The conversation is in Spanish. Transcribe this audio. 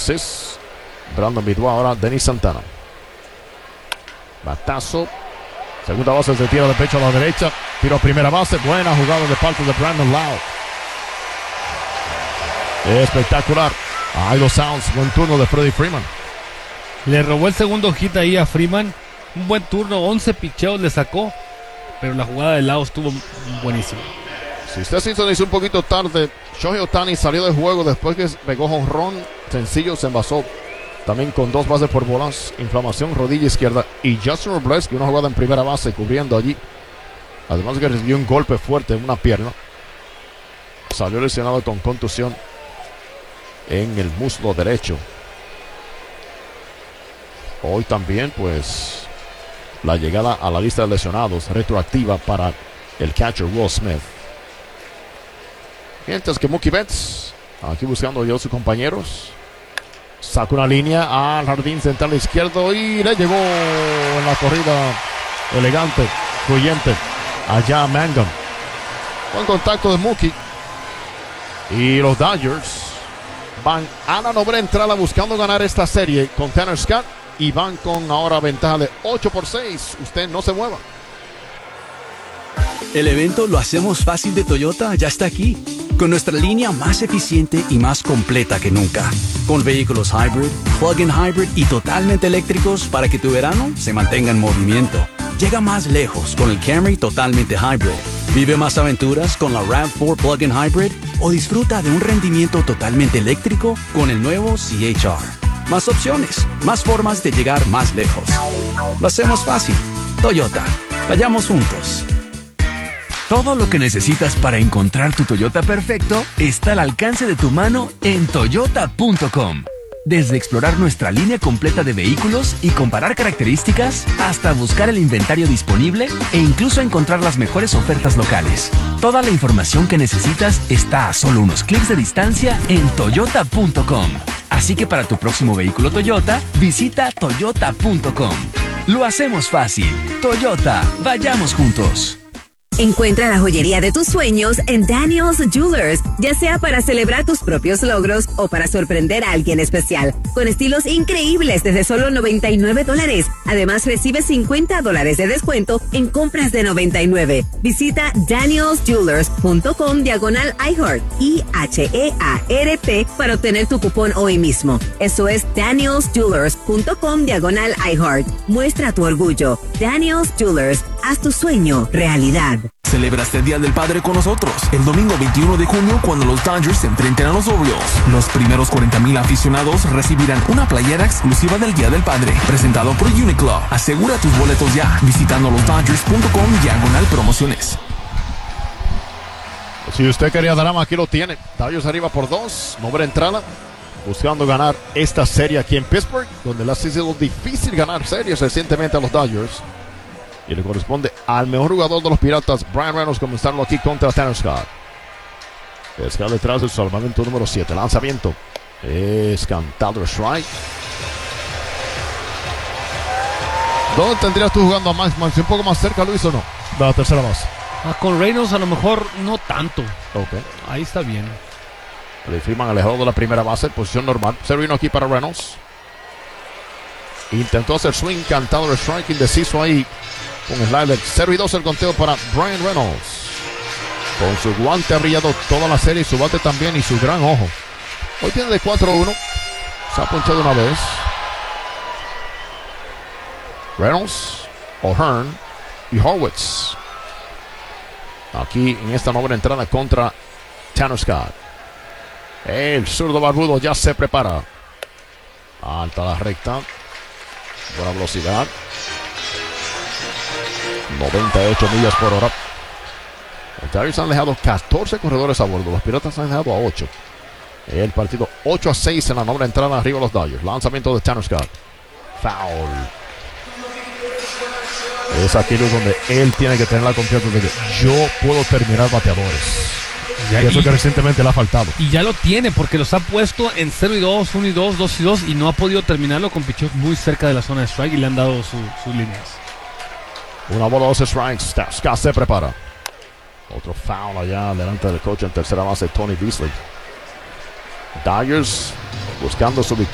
Texas. Brandon Bidwell, ahora Denis Santana. Batazo. Segunda base de tiro de pecho a la derecha. Tiro a primera base. Buena jugada de parte de Brandon Lowe. Espectacular. Ahí los Sounds. Buen turno de Freddie Freeman. Le robó el segundo hit ahí a Freeman. Un buen turno. 11 picheos le sacó. Pero la jugada de Lowe estuvo buenísima. Si usted sintonizó un poquito tarde, Shohei Ohtani salió del juego después que pegó jonrón sencillo, se envasó también con 2 bases por bolas, inflamación rodilla izquierda, y Justin Robleski, una jugada en primera base cubriendo allí, además que recibió un golpe fuerte en una pierna, salió lesionado con contusión en el muslo derecho. Hoy también pues la llegada a la lista de lesionados retroactiva para el catcher Will Smith. Mientras que Mookie Betts, aquí buscando yo a sus compañeros, saca una línea al jardín central izquierdo y le llegó en la corrida elegante, fluyente, allá a Mangum. Buen contacto de Mookie. Y los Dodgers van a la novena entrada buscando ganar esta serie con Tanner Scott y van con ahora ventaja de 8-6. Usted no se mueva. El evento Lo Hacemos Fácil de Toyota ya está aquí, con nuestra línea más eficiente y más completa que nunca, con vehículos hybrid, plug-in hybrid y totalmente eléctricos para que tu verano se mantenga en movimiento. Llega más lejos con el Camry totalmente hybrid. Vive más aventuras con la RAV4 plug-in hybrid o disfruta de un rendimiento totalmente eléctrico con el nuevo CHR. Más opciones, más formas de llegar más lejos. Lo hacemos fácil. Toyota. Vayamos juntos. Todo lo que necesitas para encontrar tu Toyota perfecto está al alcance de tu mano en Toyota.com. Desde explorar nuestra línea completa de vehículos y comparar características, hasta buscar el inventario disponible e incluso encontrar las mejores ofertas locales. Toda la información que necesitas está a solo unos clics de distancia en Toyota.com. Así que para tu próximo vehículo Toyota, visita Toyota.com. Lo hacemos fácil. Toyota, vayamos juntos. Encuentra la joyería de tus sueños en Daniel's Jewelers, ya sea para celebrar tus propios logros o para sorprender a alguien especial, con estilos increíbles desde solo $99. Además, recibe $50 de descuento en compras de $99. Visita danielsjewelers.com/iHeart, IHEART, para obtener tu cupón hoy mismo. Eso es danielsjewelers.com/iHeart. Muestra tu orgullo. Daniel's Jewelers, haz tu sueño realidad. Celebra este Día del Padre con nosotros el domingo 21 de junio cuando los Dodgers se enfrenten a los Orioles. Los primeros 40,000 aficionados recibirán una playera exclusiva del Día del Padre, presentado por Uniqlo. Asegura tus boletos ya visitando losdodgers.com/promociones. Si usted quería drama, aquí lo tiene. Dodgers arriba por 2, novena entrada, buscando ganar esta serie aquí en Pittsburgh, donde le ha sido difícil ganar series recientemente a los Dodgers. Y le corresponde al mejor jugador de los Piratas, Bryan Reynolds, comenzarlo aquí contra Tanner Scott. Scott detrás del salvamento número 7. Lanzamiento es cantado, strike. ¿Dónde tendrías tú jugando a Max Muncy? ¿Un poco más cerca, Luis, o no? De la tercera base. Con Reynolds a lo mejor no tanto. Okay. Ahí está bien. Le firman alejado de la primera base, posición normal. 0-1 aquí para Reynolds. Intentó hacer swing, cantado el strike, indeciso ahí con slider. 0-2 el conteo para Bryan Reynolds. Con su guante ha brillado toda la serie, y su bate también, y su gran ojo. Hoy tiene de 4-1. Se ha ponchado una vez. Reynolds, O'Hearn y Horwitz. Aquí en esta novena entrada contra Tanner Scott. El zurdo barbudo ya se prepara. Alta la recta. Buena velocidad. 98 millas por hora. Los Dodgers han dejado 14 corredores a bordo. Los Piratas han dejado a 8. El partido 8-6 en la novena entrada arriba los Dodgers. Lanzamiento de Tanner Scott. Foul. Es aquí donde él tiene que tener la confianza de que yo puedo terminar bateadores. Y eso que recientemente le ha faltado. Y ya lo tiene, porque los ha puesto en 0-2, 1-2, 2-2 y no ha podido terminarlo con picheos muy cerca de la zona de strike y le han dado sus líneas. Una bola, 2 strikes. Scott se prepara. Otro foul allá delante del coach en tercera base, Tony Beasley. Dodgers buscando su victoria.